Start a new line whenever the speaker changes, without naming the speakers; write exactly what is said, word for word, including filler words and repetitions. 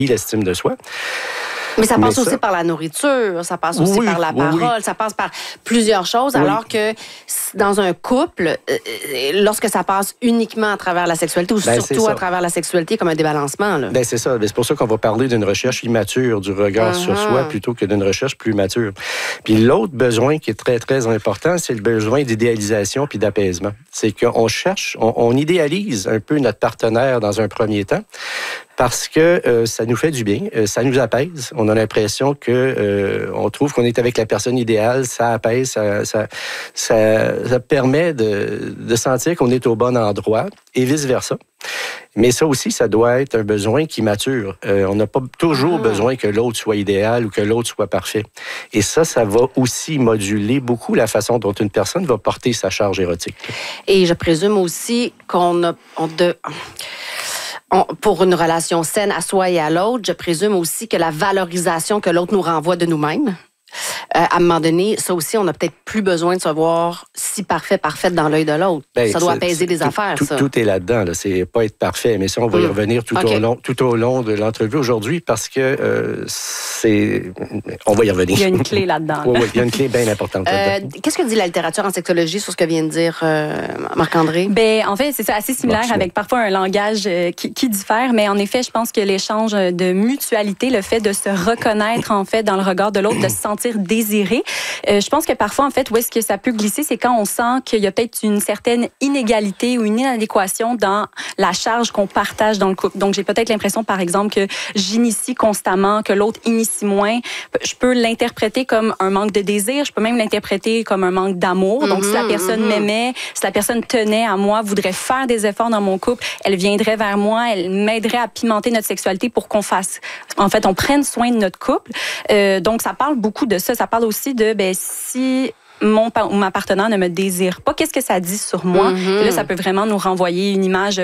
l'estime de soi.
Mais ça passe
Mais
aussi
ça...
par la nourriture, ça passe aussi
oui,
par la
oui,
parole,
oui.
ça passe par plusieurs choses,
oui.
alors que dans un couple, euh, lorsque ça passe uniquement à travers la sexualité, ou
ben,
surtout à travers la sexualité, comme un débalancement. Là.
Ben, c'est ça. Ben, c'est pour ça qu'on va parler d'une recherche immature du regard uh-huh. sur soi plutôt que d'une recherche plus mature. Puis l'autre besoin qui est très, très important, c'est le besoin d'idéalisation puis d'apaisement. C'est qu'on cherche, on, on idéalise un peu notre partenaire dans un premier temps, parce que euh, ça nous fait du bien, euh, ça nous apaise. On a l'impression que euh, on trouve qu'on est avec la personne idéale, ça apaise, ça, ça, ça, ça permet de, de sentir qu'on est au bon endroit et vice-versa. Mais ça aussi, ça doit être un besoin qui mature. Euh, on n'a pas toujours ah. besoin que l'autre soit idéal ou que l'autre soit parfait. Et ça, ça va aussi moduler beaucoup la façon dont une personne va porter sa charge érotique.
Et je présume aussi qu'on a... On de... On, pour une relation saine à soi et à l'autre, je présume aussi que la valorisation que l'autre nous renvoie de nous-mêmes, euh, à un moment donné, ça aussi, on n'a peut-être plus besoin de se voir si parfait, parfaite dans l'œil de l'autre. Ben, ça doit apaiser des
tout,
affaires,
tout,
ça.
Tout est là-dedans. Là. C'est pas être parfait, mais ça, on va mm. y revenir tout, okay. au long, tout au long de l'entrevue aujourd'hui parce que euh, c'est... On va y revenir.
Il y a une clé là-dedans.
oui, oui, il y a une clé bien importante
euh,
là-dedans.
Qu'est-ce que dit la littérature en sexologie sur ce que vient de dire euh, Marc-André?
Ben, en fait, c'est ça, assez similaire bon, avec parfois un langage euh, qui, qui diffère, mais en effet, je pense que l'échange de mutualité, le fait de se reconnaître, en fait, dans le regard de l'autre, de se sentir désiré, euh, je pense que parfois, en fait, où est-ce que ça peut glisser, c'est quand on sent qu'il y a peut-être une certaine inégalité ou une inadéquation dans la charge qu'on partage dans le couple. Donc, j'ai peut-être l'impression, par exemple, que j'initie constamment, que l'autre initie moins. Je peux l'interpréter comme un manque de désir. Je peux même l'interpréter comme un manque d'amour. Donc, mm-hmm, si la personne mm-hmm. m'aimait, si la personne tenait à moi, voudrait faire des efforts dans mon couple, elle viendrait vers moi, elle m'aiderait à pimenter notre sexualité pour qu'on fasse, en fait, on prenne soin de notre couple. Euh, donc, ça parle beaucoup de ça. Ça parle aussi de, ben, si mon ou ma partenaire ne me désire pas, qu'est-ce que ça dit sur moi? Mm-hmm. Et là, ça peut vraiment nous renvoyer une image